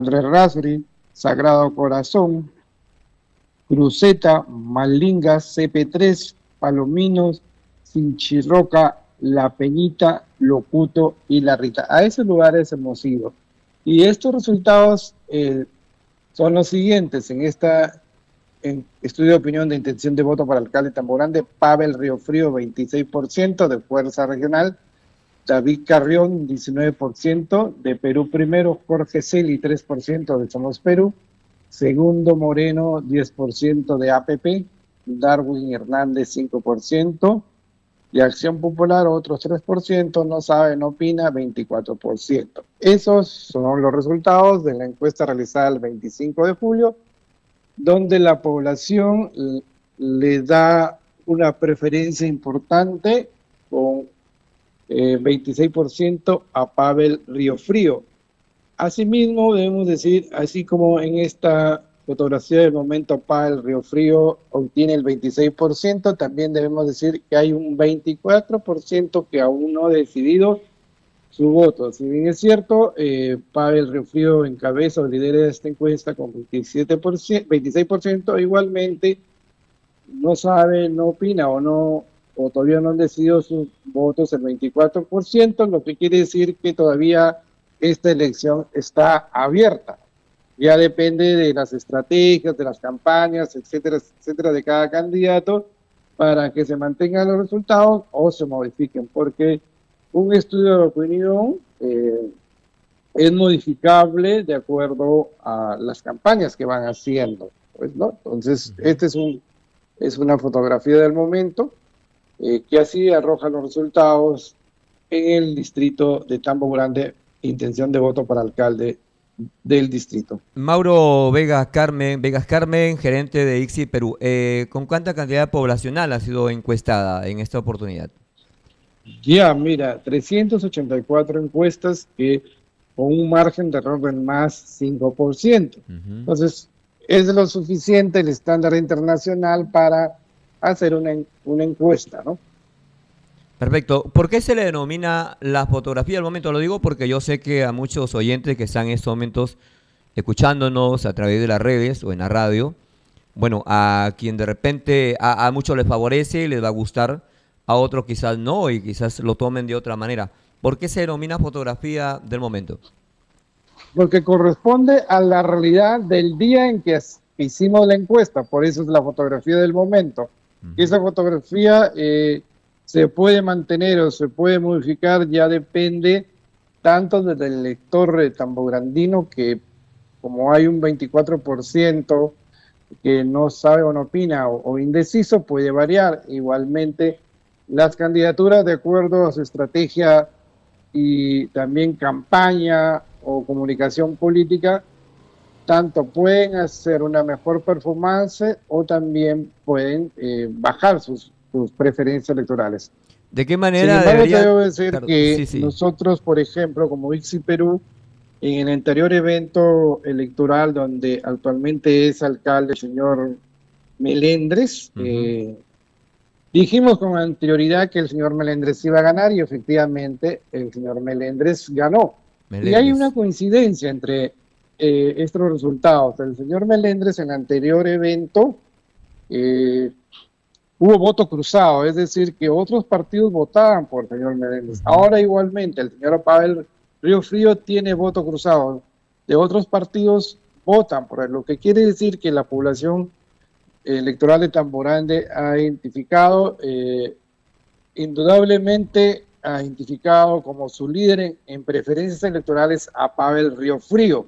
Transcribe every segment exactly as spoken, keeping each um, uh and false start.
Andrés Rasri, Sagrado Corazón, Cruceta, Malinga, C P tres, Palominos, Sinchirroca, La Peñita, Locuto y La Rita. A esos lugares hemos ido. Y estos resultados eh, son los siguientes. En esta en estudio de opinión de intención de voto para alcalde de Tambo Grande, Pavel Riofrío, veintiséis por ciento de Fuerza Regional, David Carrión, diecinueve por ciento, de Perú Primero, Jorge Celi, tres por ciento de Somos Perú, Segundo Moreno, diez por ciento de A P P, Darwin Hernández, cinco por ciento, y Acción Popular, otros tres por ciento, no sabe, no opina, veinticuatro por ciento. Esos son los resultados de la encuesta realizada el veinticinco de julio, donde la población le da una preferencia importante con eh, veintiséis por ciento a Pavel Riofrío. Asimismo, debemos decir, así como en esta fotografía del momento Pavel Riofrío obtiene el veintiséis por ciento, también debemos decir que hay un veinticuatro por ciento que aún no ha decidido su voto. Si bien es cierto, eh, Pavel Riofrío encabeza o lidera esta encuesta con veintisiete por ciento, veintiséis por ciento, igualmente no sabe, no opina o no o todavía no han decidido sus votos el veinticuatro por ciento, lo que quiere decir que todavía esta elección está abierta. Ya depende de las estrategias, de las campañas, etcétera, etcétera, de cada candidato para que se mantengan los resultados o se modifiquen, porque un estudio de opinión eh, es modificable de acuerdo a las campañas que van haciendo, pues, ¿no? Entonces, este es, un, es una fotografía del momento eh, que así arroja los resultados en el distrito de Tambo Grande, intención de voto para alcalde del distrito. Mauro Vegas Carmen, Vegas Carmen, gerente de I C S I Perú. Eh, ¿Con cuánta cantidad poblacional ha sido encuestada en esta oportunidad? Ya, mira, trescientas ochenta y cuatro encuestas que con un margen de error del más cinco por ciento. Uh-huh. Entonces, es lo suficiente el estándar internacional para hacer una, una encuesta, ¿no? Perfecto. ¿Por qué se le denomina la fotografía del momento? Lo digo porque yo sé que a muchos oyentes que están en estos momentos escuchándonos a través de las redes o en la radio, bueno, a quien de repente a, a muchos les favorece y les va a gustar, a otros quizás no y quizás lo tomen de otra manera. ¿Por qué se denomina fotografía del momento? Porque corresponde a la realidad del día en que hicimos la encuesta, por eso es la fotografía del momento. Uh-huh. Esa fotografía eh, se puede mantener o se puede modificar, ya depende tanto del elector tambograndino, que como hay un veinticuatro por ciento que no sabe o no opina o, o indeciso, puede variar. Igualmente, las candidaturas de acuerdo a su estrategia y también campaña o comunicación política, tanto pueden hacer una mejor performance o también pueden eh, bajar sus, sus preferencias electorales. ¿De qué manera Sin embargo, debería... te debo decir Perdón, que sí, sí. nosotros, por ejemplo, como I C S I Perú, en el anterior evento electoral donde actualmente es alcalde el señor Melendres, uh-huh. eh, dijimos con anterioridad que el señor Melendres iba a ganar y efectivamente el señor Melendres ganó. Melendres. Y hay una coincidencia entre eh, estos resultados. El señor Melendres en el anterior evento eh, hubo voto cruzado, es decir, que otros partidos votaban por el señor Melendres. Uh-huh. Ahora igualmente el señor Pavel Riofrío tiene voto cruzado. De otros partidos votan por él, lo que quiere decir que la población electoral de Tambo Grande ha identificado, eh, indudablemente ha identificado como su líder en, en preferencias electorales a Pavel Riofrío.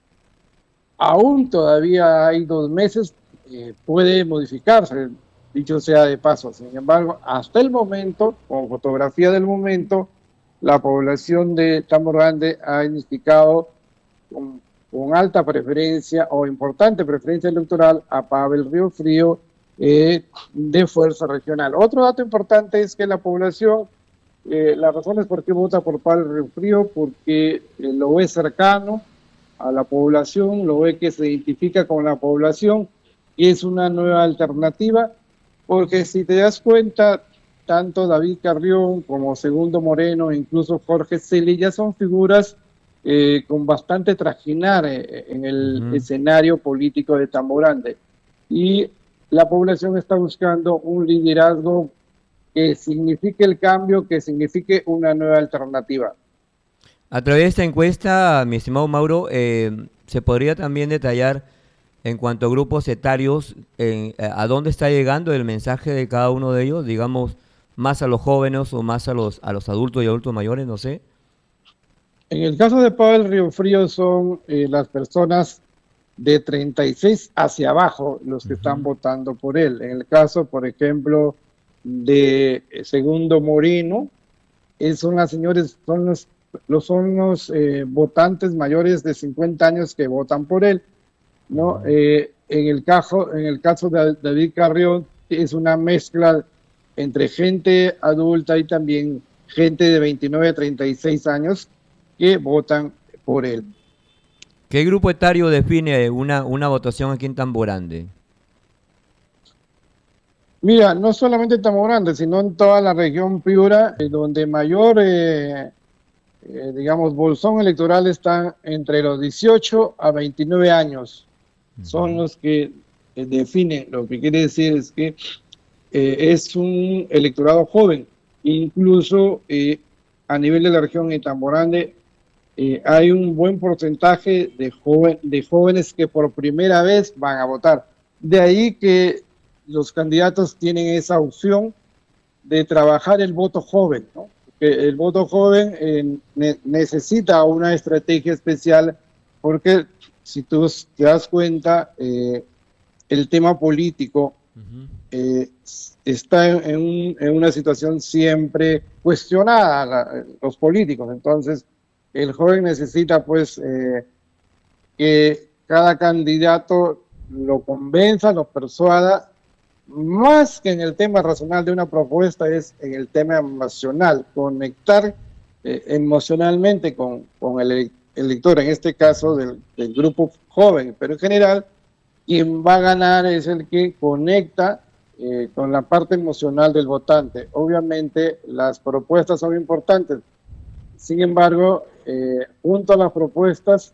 Aún todavía hay dos meses, eh, puede modificarse, dicho sea de paso. Sin embargo, hasta el momento, con fotografía del momento, la población de Tambo Grande ha identificado con con alta preferencia o importante preferencia electoral a Pavel Riofrío eh, de Fuerza Regional. Otro dato importante es que la población, eh, las razones por qué vota por Pavel Riofrío, porque eh, lo ve cercano a la población, lo ve que se identifica con la población y es una nueva alternativa, porque si te das cuenta, tanto David Carrión como Segundo Moreno, incluso Jorge Celi, ya son figuras eh, con bastante trajinar eh, en el Ujú. escenario político de Tambo Grande. Y la población está buscando un liderazgo que signifique el cambio, que signifique una nueva alternativa. A través de esta encuesta, mi estimado Mauro, eh, se podría también detallar en cuanto a grupos etarios, en, eh, a dónde está llegando el mensaje de cada uno de ellos, digamos, más a los jóvenes o más a los, a los adultos y adultos mayores, no sé. En el caso de Pavel Riofrío son eh, las personas de treinta y seis hacia abajo los que están Ujú. votando por él. En el caso, por ejemplo, de Segundo Moreno, eh, son las señores, son los, los, son los eh, votantes mayores de cincuenta años que votan por él, ¿no? Ujú. Eh, en, el caso, en el caso de David Carrión, es una mezcla entre gente adulta y también gente de veintinueve a treinta y seis años que votan por él. ¿Qué grupo etario define una, una votación aquí en Tamborande? Mira, no solamente en Tamorante, sino en toda la región Piura, eh, donde mayor, eh, eh, digamos, bolsón electoral está entre los dieciocho a veintinueve años. Son Ujú. los que eh, definen. Lo que quiere decir es que eh, es un electorado joven. Incluso eh, a nivel de la región de Tamborande eh, hay un buen porcentaje de, joven, de jóvenes que por primera vez van a votar. De ahí que los candidatos tienen esa opción de trabajar el voto joven, ¿no? Que el voto joven eh, ne necesita una estrategia especial porque si tú te das cuenta, eh, el tema político Ujú. eh, está en, un, en, una situación siempre cuestionada, la, los políticos. Entonces, el joven necesita pues eh, que cada candidato lo convenza, lo persuada, más que en el tema racional de una propuesta, es en el tema emocional, conectar eh, emocionalmente con, con el elector, en este caso del, del grupo joven, pero en general, quien va a ganar es el que conecta eh, con la parte emocional del votante. Obviamente, las propuestas son importantes. Sin embargo, eh, junto a las propuestas,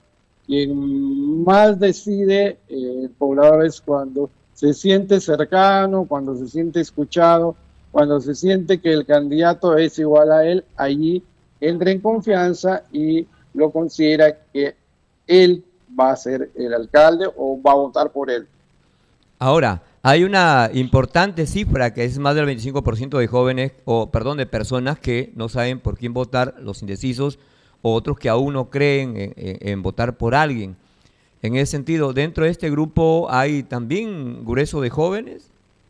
quien más decide eh, el poblador es cuando se siente cercano, cuando se siente escuchado, cuando se siente que el candidato es igual a él, allí entra en confianza y lo considera que él va a ser el alcalde o va a votar por él. Ahora, hay una importante cifra que es más del veinticinco por ciento de jóvenes, o perdón, de personas que no saben por quién votar, los indecisos, o otros que aún no creen en, en- en votar por alguien. En ese sentido, dentro de este grupo hay también grueso de jóvenes.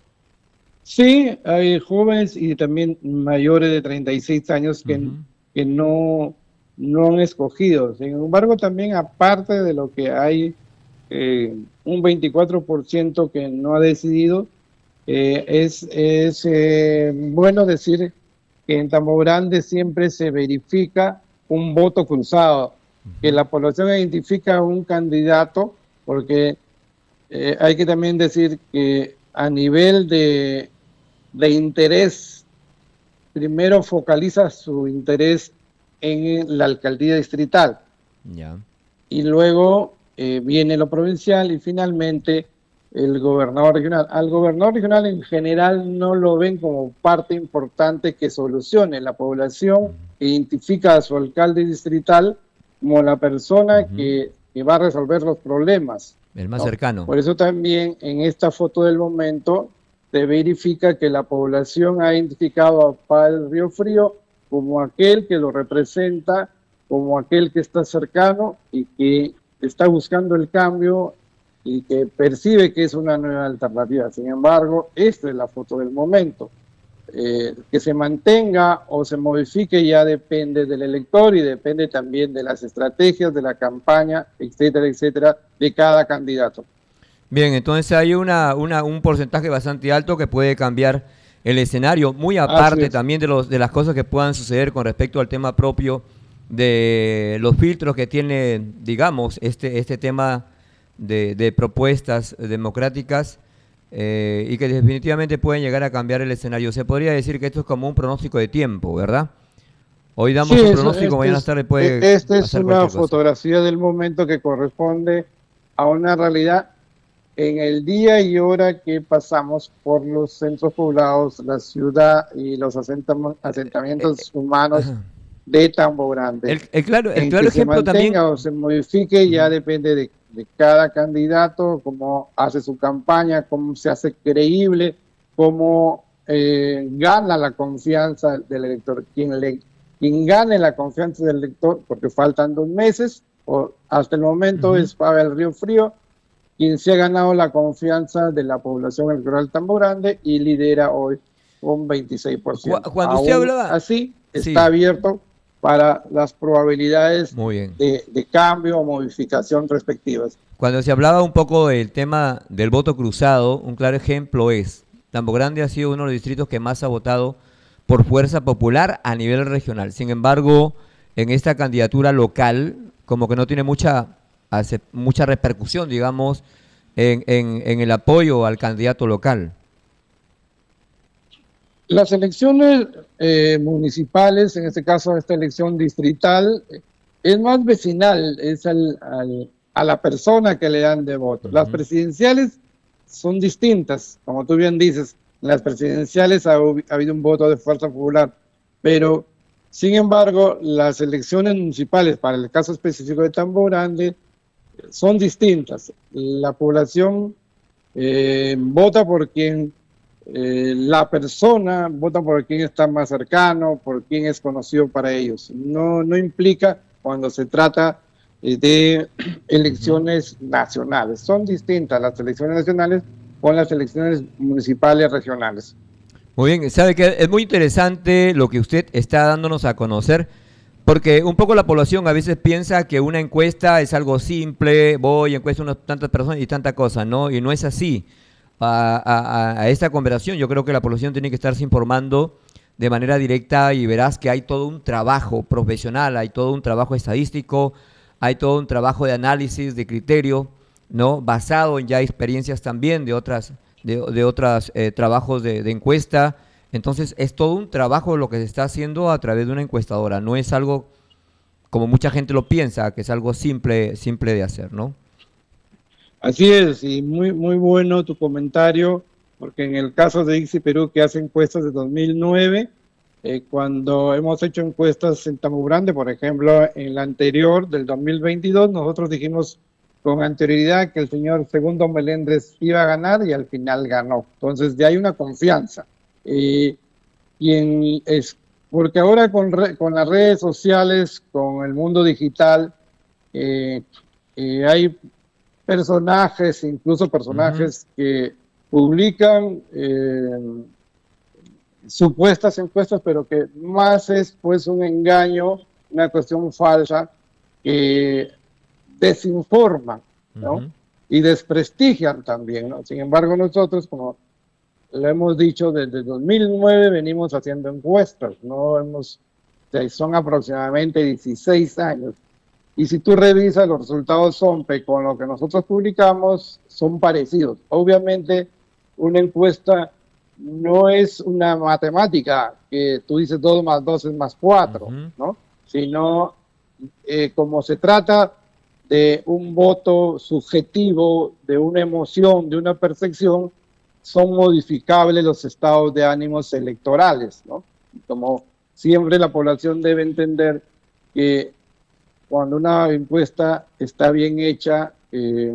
Sí, hay jóvenes y también mayores de treinta y seis años que, Ujú. que no, no han escogido. Sin embargo, también aparte de lo que hay eh, un veinticuatro por ciento que no ha decidido, eh, es, es eh, bueno decir que en Tambo Grande siempre se verifica un voto cruzado, que Ujú. la población identifica un candidato, porque eh, hay que también decir que a nivel de, de interés, primero focaliza su interés en la alcaldía distrital Ya. y luego eh, viene lo provincial y finalmente el gobernador regional. Al gobernador regional en general no lo ven como parte importante que solucione. La población identifica a su alcalde distrital como la persona Ujú. que, que va a resolver los problemas, El más ¿no? cercano. Por eso también en esta foto del momento se verifica que la población ha identificado a Padre Río Frío como aquel que lo representa, como aquel que está cercano y que está buscando el cambio y que percibe que es una nueva alternativa. Sin embargo, esta es la foto del momento. Eh, que se mantenga o se modifique ya depende del elector y depende también de las estrategias, de la campaña, etcétera, etcétera, de cada candidato. Bien, entonces hay una, una- un porcentaje bastante alto que puede cambiar el escenario, muy Así aparte es. también de, los, de las cosas que puedan suceder con respecto al tema propio de los filtros que tiene, digamos, este, este tema de, de propuestas democráticas eh, y que definitivamente pueden llegar a cambiar el escenario. Se podría decir que esto es como un pronóstico de tiempo, ¿verdad? Hoy Sí, damos un eso, pronóstico, este mañana es, tarde e- puede esta es hacer una cualquier cosa. fotografía del momento que corresponde a una realidad en el día y hora que pasamos por los centros poblados, la ciudad y los asentamo- Eh, eh, asentamientos humanos ajá. de Tambo Grande. El, el claro, el En claro que se ejemplo también. mantenga o se modifique ya Ujú. depende de, de cada candidato, cómo hace su campaña, cómo se hace creíble, cómo eh, gana la confianza del elector. Quien, le, quien gane la confianza del elector, porque faltan dos meses, o hasta el momento Ujú. es Pavel Río Frío, quien se ha ganado la confianza de la población electoral Tambo Grande y lidera hoy con veintiséis por Cu- ciento. Cuando usted Aún hablaba, así, está sí, abierto para las probabilidades muy bien. de, de cambio o modificación respectivas. Cuando se hablaba un poco del tema del voto cruzado, un claro ejemplo es, Tambo Grande ha sido uno de los distritos que más ha votado por fuerza popular a nivel regional. Sin embargo, en esta candidatura local, como que no tiene mucha, hace- mucha repercusión, digamos, en, en- en el apoyo al candidato local. Las elecciones eh, municipales, en este caso esta elección distrital, eh, es más vecinal, es al, al, a la persona que le dan de voto. Las Ujú. presidenciales son distintas, como tú bien dices, en las presidenciales ha, ha habido un voto de fuerza popular, pero sin embargo las elecciones municipales, para el caso específico de Tambo Grande, son distintas. La población eh, vota por quien eh, la persona, vota por quien está más cercano, por quien es conocido para ellos. No, no implica cuando se trata eh, de Ujú. elecciones nacionales. Son distintas las elecciones nacionales con las elecciones municipales regionales. Muy bien, sabe que es muy interesante lo que usted está dándonos a conocer, porque un poco la población a veces piensa que una encuesta es algo simple, voy, encuesto a unas tantas personas y tanta cosa, ¿no? Y no es así. A, a- a esta conversación yo creo que la población tiene que estarse informando de manera directa y verás que hay todo un trabajo profesional, hay todo un trabajo estadístico, hay todo un trabajo de análisis, de criterio, ¿no? Basado en ya experiencias también de otras, de, de otros eh, trabajos de, de encuesta. Entonces es todo un trabajo lo que se está haciendo a través de una encuestadora. No es algo como mucha gente lo piensa, que es algo simple, simple de hacer, ¿no? Así es, y muy, muy bueno tu comentario, porque en el caso de ICSI Perú, que hace encuestas de dos mil nueve, eh, cuando hemos hecho encuestas en Tambo Grande, por ejemplo, en la anterior del dos mil veintidós, nosotros dijimos con anterioridad que el señor Segundo Meléndez iba a ganar y al final ganó. Entonces ya hay una confianza. Eh, y en, es, porque ahora con, re, con las redes sociales, con el mundo digital, eh, eh, hay personajes, incluso Ujú. personajes que publican eh, supuestas encuestas, pero que más es pues un engaño, una cuestión falsa, que desinforman, ¿no? Ujú. Y desprestigian también, ¿no? Sin embargo, nosotros, como lo hemos dicho, desde dos mil nueve venimos haciendo encuestas, ¿no? Hemos, son aproximadamente dieciséis años. Y si tú revisas los resultados SOMPE con lo que nosotros publicamos, son parecidos. Obviamente, una encuesta no es una matemática que tú dices dos más dos es más cuatro, Ujú. ¿no? Sino eh, como se trata de un voto subjetivo, de una emoción, de una percepción, son modificables los estados de ánimos electorales, ¿no? Como siempre la población debe entender que cuando una encuesta está bien hecha, eh,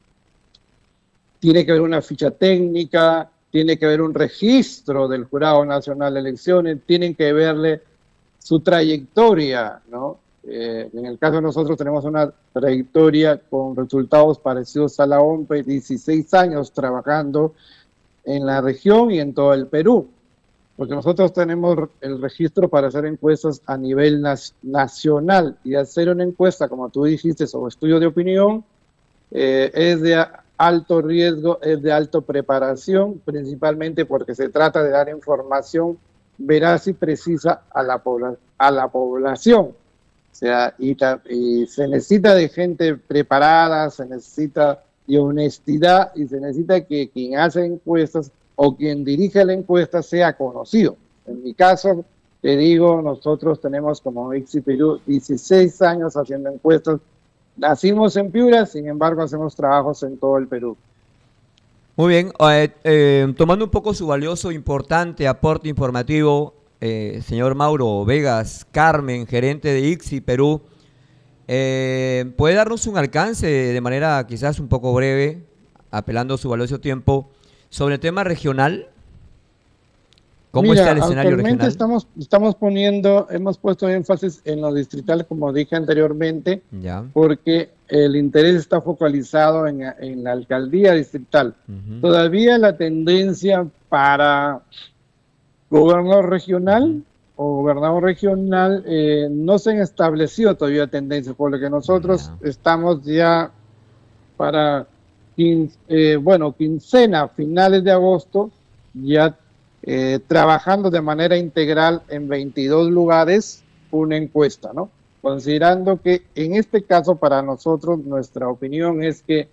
tiene que haber una ficha técnica, tiene que haber un registro del Jurado Nacional de Elecciones, tienen que verle su trayectoria, ¿no? Eh, en el caso de nosotros tenemos una trayectoria con resultados parecidos a la OMPE, dieciséis años trabajando en la región y en todo el Perú, porque nosotros tenemos el registro para hacer encuestas a nivel nas nacional y hacer una encuesta, como tú dijiste, sobre estudio de opinión, eh, es de alto riesgo, es de alta preparación, principalmente porque se trata de dar información veraz y precisa a la, pobla a la población. O sea, y, y se necesita de gente preparada, se necesita de honestidad y se necesita que quien hace encuestas o quien dirige la encuesta sea conocido. En mi caso, te digo, nosotros tenemos como ICSI Perú dieciséis años haciendo encuestas. Nacimos en Piura, sin embargo hacemos trabajos en todo el Perú. Muy bien, eh, eh, tomando un poco su valioso, importante aporte informativo, eh, señor Mauro Vegas Carmen, gerente de ICSI Perú, eh, ¿puede darnos un alcance de manera quizás un poco breve, apelando a su valioso tiempo, sobre el tema regional? ¿Cómo está Mira, el escenario actualmente regional? estamos, estamos poniendo, hemos puesto énfasis en lo distrital, como dije anteriormente, Ya. porque el interés está focalizado en, en la alcaldía distrital. Ujú, Todavía la tendencia para gobernador ujú. regional o gobernador regional eh, no se han establecido todavía tendencias, por lo que nosotros Ya. estamos ya para, quin- eh, bueno, quincena, finales de agosto, ya eh, trabajando de manera integral en veintidós lugares una encuesta, ¿no? Considerando que en este caso para nosotros nuestra opinión es que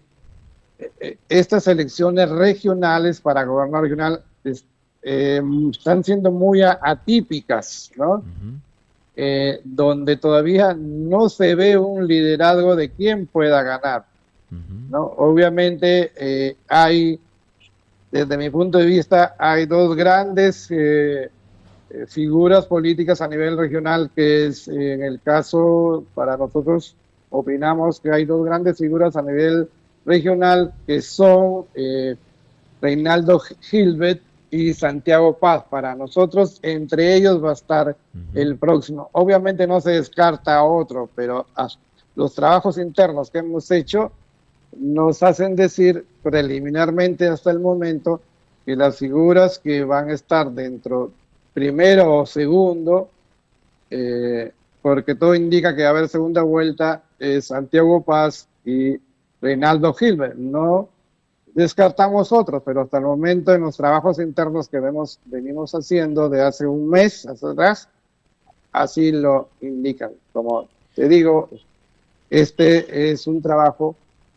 eh, estas elecciones regionales para gobernador regional es- eh, están siendo muy a- atípicas, ¿no? Ujú, Eh, donde todavía no se ve un liderazgo de quién pueda ganar, ujú. ¿no? Obviamente eh, hay, desde mi punto de vista, hay dos grandes eh, eh, figuras políticas a nivel regional, que es eh, en el caso, para nosotros, opinamos que hay dos grandes figuras a nivel regional, que son eh, Reinaldo Gilbert y Santiago Paz. Para nosotros, entre ellos va a estar Ujú. el próximo. Obviamente no se descarta a otro, pero a los trabajos internos que hemos hecho nos hacen decir preliminarmente hasta el momento que las figuras que van a estar dentro primero o segundo, eh, porque todo indica que va a haber segunda vuelta, es Santiago Paz y Reinaldo Gilbert. No descartamos otros, pero hasta el momento en los trabajos internos que vemos, venimos haciendo de hace un mes hacia atrás, así lo indican. Como te digo, este es un trabajo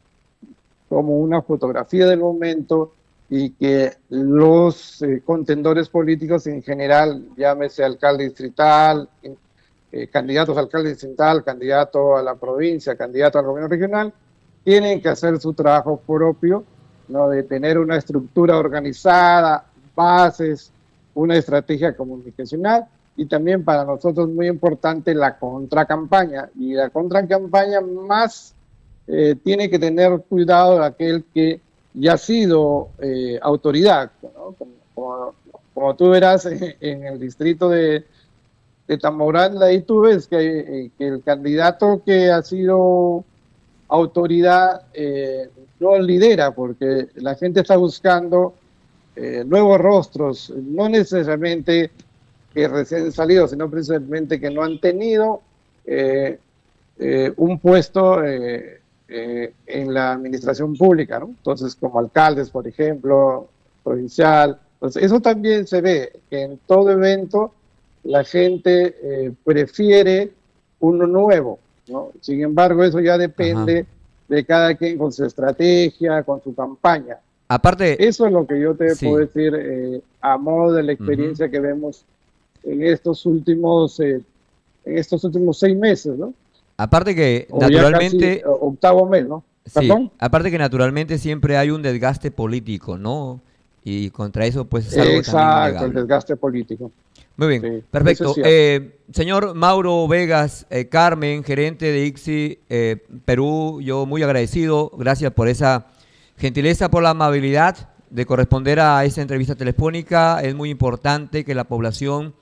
como una fotografía del momento y que los eh, contendores políticos en general, llámese alcalde distrital, eh, candidatos a alcalde distrital, candidato a la provincia, candidato al gobierno regional, tienen que hacer su trabajo propio, ¿no? De tener una estructura organizada, bases, una estrategia comunicacional y también para nosotros muy importante la contracampaña. Y la contracampaña más eh, tiene que tener cuidado de aquel que ya ha sido eh, autoridad, ¿no? Como, como, como, tú verás en, en el distrito de, de Tamboranda, ahí tú ves que, eh, que el candidato que ha sido autoridad eh, no lidera, porque la gente está buscando eh, nuevos rostros, no necesariamente que recién salidos, sino precisamente que no han tenido eh, eh, un puesto eh, eh, en la administración pública, ¿no? Entonces, como alcaldes, por ejemplo, provincial. Entonces, eso también se ve, que en todo evento la gente eh, prefiere uno nuevo, ¿no? Sin embargo, eso ya Ajá. depende de cada quien con su estrategia, con su campaña. Aparte, Eso es lo que yo te puedo sí. decir eh, a modo de la Ujú. experiencia que vemos en estos últimos, eh, en estos últimos seis meses, ¿no? Aparte que O ya casi eh, naturalmente, octavo mes, ¿no? sí, ¿Perdón? aparte que naturalmente siempre hay un desgaste político, ¿no? Y contra eso pues es algo también Exacto, el innegable. desgaste político. Muy bien, Sí, eso es perfecto. cierto. Eh, señor Mauro Vegas eh, Carmen, gerente de ICSI eh, Perú, yo muy agradecido, gracias por esa gentileza, por la amabilidad de corresponder a esta entrevista telefónica. Es muy importante que la población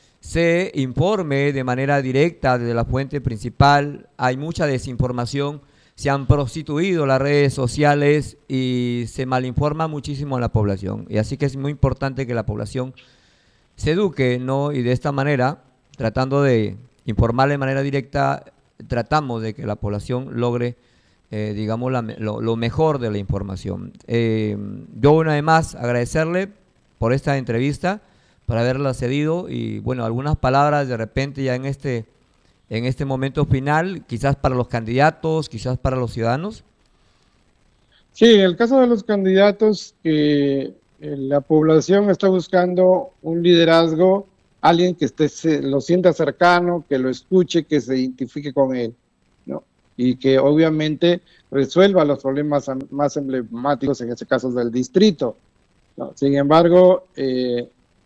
se informe de manera directa desde la fuente principal. Hay mucha desinformación, se han prostituido las redes sociales y se malinforma muchísimo a la población. Y así que es muy importante que la población se eduque, ¿no? Y de esta manera, tratando de informar de manera directa, tratamos de que la población logre, eh, digamos, la, lo, lo, mejor de la información. Eh, yo una vez más agradecerle por esta entrevista, por haberla cedido y, bueno, algunas palabras de repente ya en este, en este momento final, quizás para los candidatos, quizás para los ciudadanos. Sí, en el caso de los candidatos que eh, la población está buscando un liderazgo alguien que esté, se, lo sienta cercano, que lo escuche, que se identifique con él, ¿no? Y que obviamente resuelva los problemas más emblemáticos, en este caso del distrito, ¿no? Sin embargo, eh,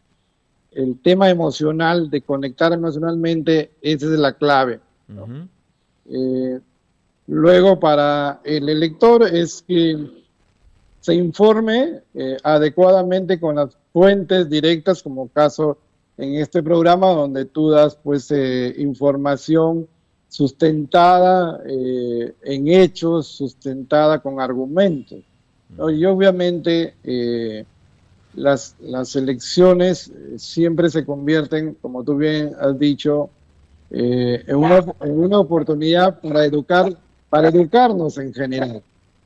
el tema emocional, de conectar emocionalmente, esa es la clave, ¿no? Uh-huh. eh, luego, para el elector es que se informe eh, adecuadamente con las fuentes directas, como caso en este programa, donde tú das pues eh, información sustentada eh, en hechos, sustentada con argumentos, ¿no? Y obviamente eh, las, las elecciones siempre se convierten, como tú bien has dicho, eh, en, una, en una oportunidad para educar, para educarnos en general.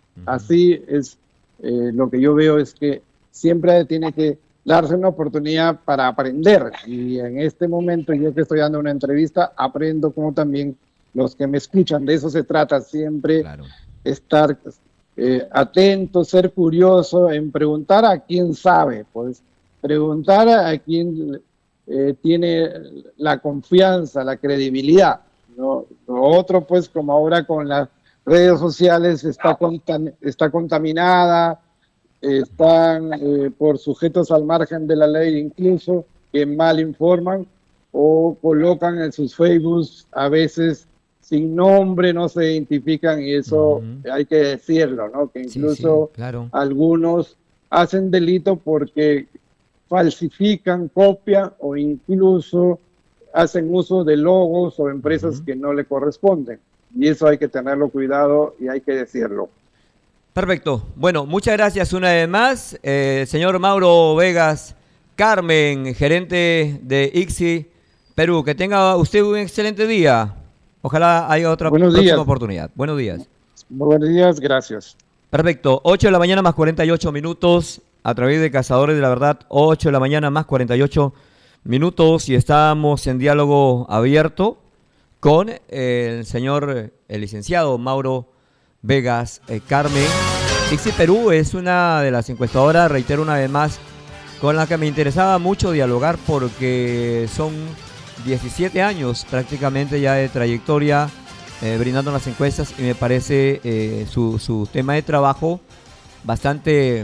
Así es, eh, lo que yo veo es que siempre tiene que darse una oportunidad para aprender, y en este momento, yo que estoy dando una entrevista, aprendo como también los que me escuchan. De eso se trata siempre, claro. Estar eh, atento, ser curioso, en preguntar a quien sabe, pues preguntar a quien eh, tiene la confianza, la credibilidad, ¿no? Lo otro, pues, como ahora con las redes sociales está, contam está contaminada, están eh, por sujetos al margen de la ley, incluso que mal informan o colocan en sus Facebooks a veces sin nombre, no se identifican, y eso uh-huh. hay que decirlo, ¿no? Que incluso sí, sí, claro. algunos hacen delito porque falsifican, copian o incluso hacen uso de logos o empresas uh-huh. que no le corresponden. Y eso hay que tenerlo cuidado y hay que decirlo. Perfecto. Bueno, muchas gracias una vez más, eh, señor Mauro Vegas Carmen, gerente de I C S I Perú. Que tenga usted un excelente día. Ojalá haya otra Buenos próxima días. oportunidad. Buenos días. Muy buenos días, gracias. Perfecto. ocho de la mañana más cuarenta y ocho minutos a través de Cazadores de la Verdad. ocho de la mañana más cuarenta y ocho minutos y estamos en diálogo abierto con el señor, el licenciado Mauro Vegas eh, Carmen. I C S I Perú es una de las encuestadoras, reitero una vez más, con la que me interesaba mucho dialogar, porque son diecisiete años prácticamente ya de trayectoria eh, brindando las encuestas, y me parece eh, su, su tema de trabajo bastante,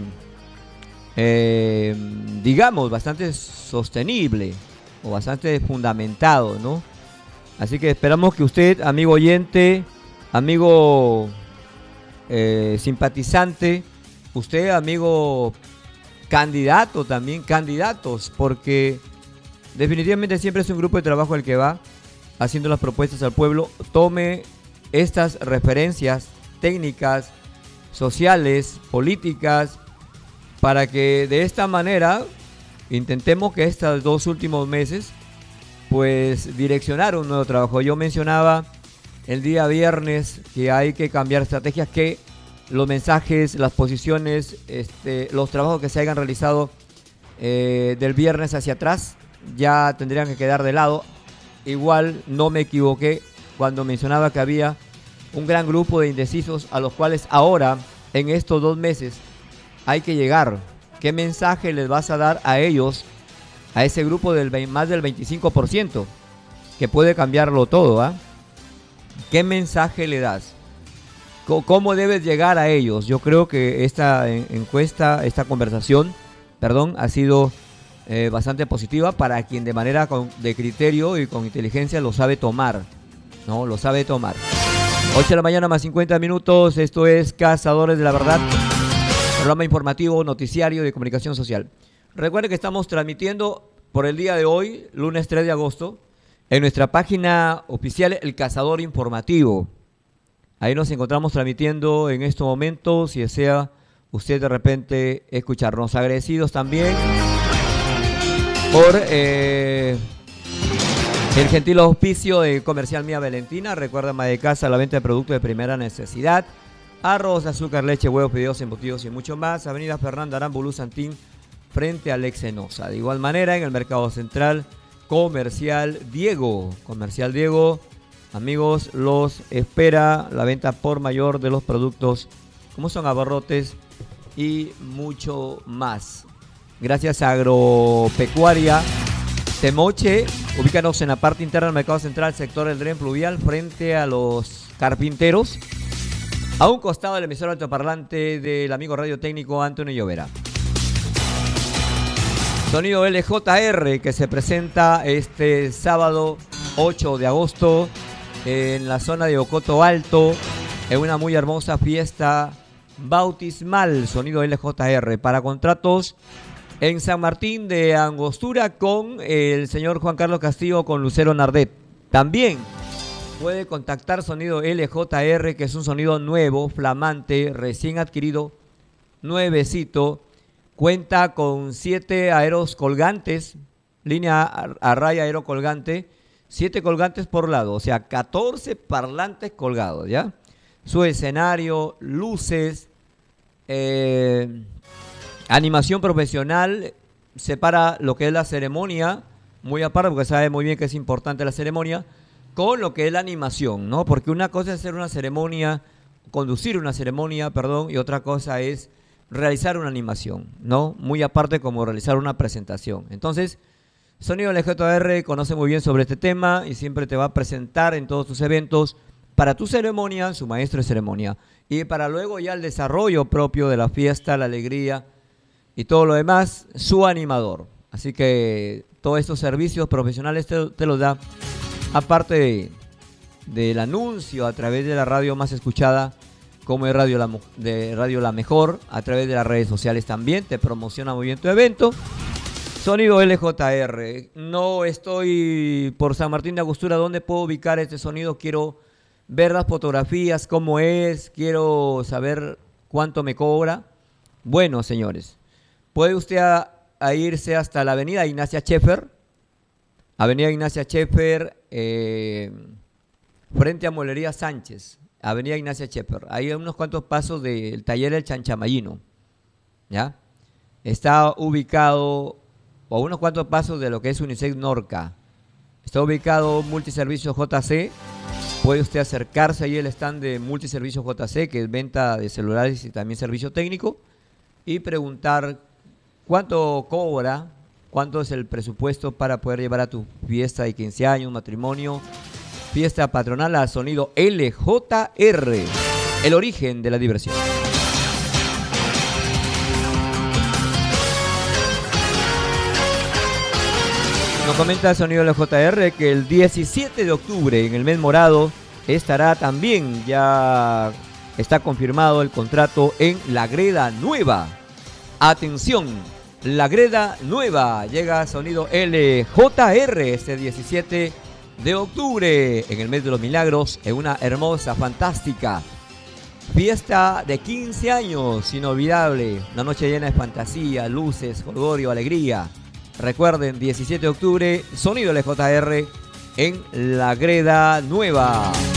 eh, digamos, bastante sostenible o bastante fundamentado, ¿no? Así que esperamos que usted, amigo oyente, amigo eh, simpatizante, usted, amigo candidato también, candidatos, porque definitivamente siempre es un grupo de trabajo el que va haciendo las propuestas al pueblo, tome estas referencias técnicas, sociales, políticas, para que de esta manera intentemos que estos dos últimos meses pues direccionar un nuevo trabajo. Yo mencionaba el día viernes que hay que cambiar estrategias, que los mensajes, las posiciones, este, los trabajos que se hayan realizado eh, del viernes hacia atrás ya tendrían que quedar de lado. Igual no me equivoqué cuando mencionaba que había un gran grupo de indecisos a los cuales ahora, en estos dos meses, hay que llegar. ¿Qué mensaje les vas a dar a ellos, a ese grupo del más del veinticinco por ciento, que puede cambiarlo todo? ¿eh? ¿Qué mensaje le das? ¿Cómo debes llegar a ellos? Yo creo que esta encuesta, esta conversación, perdón, ha sido eh, bastante positiva para quien de manera con, de criterio y con inteligencia lo sabe tomar, ¿no? Lo sabe tomar. ocho de la mañana más cincuenta minutos, esto es Cazadores de la Verdad, programa informativo, noticiario de comunicación social. Recuerden que estamos transmitiendo por el día de hoy, lunes tres de agosto, en nuestra página oficial El Cazador Informativo. Ahí nos encontramos transmitiendo en estos momentos, si desea usted de repente escucharnos. Agradecidos también por eh, el gentil auspicio de Comercial Mía Valentina. Recuerda, ama de casa, la venta de productos de primera necesidad: arroz, azúcar, leche, huevos, fideos, embutidos y mucho más. Avenida Fernando Aramburu Santín, frente a Lex Enosa. De igual manera, en el Mercado Central, Comercial Diego. Comercial Diego, amigos, los espera la venta por mayor de los productos como son abarrotes y mucho más. Gracias a Agropecuaria Temoche, ubícanos en la parte interna del mercado central, sector del Dren Fluvial, frente a los carpinteros, a un costado del emisor altoparlante del amigo radio técnico Antonio Llovera. Sonido L J R, que se presenta este sábado ocho de agosto en la zona de Ocoto Alto, en una muy hermosa fiesta bautismal. Sonido L J R para contratos en San Martín de Angostura con el señor Juan Carlos Castillo, con Lucero Nardet. También puede contactar Sonido L J R, que es un sonido nuevo, flamante, recién adquirido, nuevecito. Cuenta con siete aeros colgantes, línea a, a raya aero colgante, siete colgantes por lado, o sea, catorce parlantes colgados, ¿ya? Su escenario, luces, eh, animación profesional, separa lo que es la ceremonia, muy aparte, porque sabe muy bien que es importante la ceremonia, con lo que es la animación, ¿no? Porque una cosa es hacer una ceremonia, conducir una ceremonia, perdón, y otra cosa es realizar una animación, ¿no? Muy aparte como realizar una presentación. Entonces, Sonido L J R conoce muy bien sobre este tema y siempre te va a presentar en todos tus eventos, para tu ceremonia, su maestro de ceremonia, y para luego ya el desarrollo propio de la fiesta, la alegría y todo lo demás, su animador. Así que todos estos servicios profesionales te, te los da, aparte de, del anuncio a través de la radio más escuchada, como de radio, la, de radio La Mejor, a través de las redes sociales también, te promociona muy bien tu evento. Sonido L J R, no estoy por San Martín de Angostura. ¿Dónde puedo ubicar este sonido? Quiero ver las fotografías, cómo es, quiero saber cuánto me cobra. Bueno, señores, puede usted a, a irse hasta la avenida Ignacia Scheffer, avenida Ignacia Scheffer, eh, frente a Molería Sánchez, avenida Ignacia Scheffer. Ahí hay unos cuantos pasos del taller El Chanchamayino, ¿ya? Está ubicado a unos cuantos pasos de lo que es Unicef Norca. Está ubicado Multiservicios J C. Puede usted acercarse ahí al stand de Multiservicios J C, que es venta de celulares y también servicio técnico, y preguntar cuánto cobra, cuánto es el presupuesto para poder llevar a tu fiesta de quince años, matrimonio, fiesta patronal a Sonido L J R, el origen de la diversión. Nos comenta el Sonido L J R que el diecisiete de octubre, en el mes morado, estará también, ya está confirmado el contrato en La Greda Nueva. Atención, La Greda Nueva, llega Sonido L J R este diecisiete de octubre, en el mes de los milagros, en una hermosa, fantástica fiesta de quince años, inolvidable, una noche llena de fantasía, luces, jolgorio, alegría. Recuerden, diecisiete de octubre, Sonido L J R en La Greda Nueva.